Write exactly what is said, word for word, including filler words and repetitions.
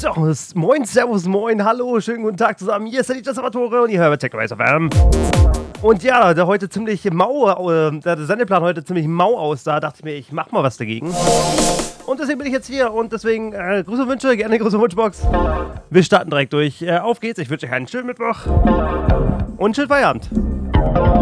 So, moin, servus, moin, hallo, schönen guten Tag zusammen. Hier ist der D J Salvatore und ihr hört TechRace F M. Und ja, der heute ziemlich mau, äh, der Sendeplan heute ziemlich mau aussah, dachte ich mir, ich mach mal was dagegen. Und deswegen bin ich jetzt hier und deswegen äh, Grüße und Wünsche, gerne große Wunschbox. Wir starten direkt durch. Äh, auf geht's, ich wünsche euch einen schönen Mittwoch und einen schönen Feierabend.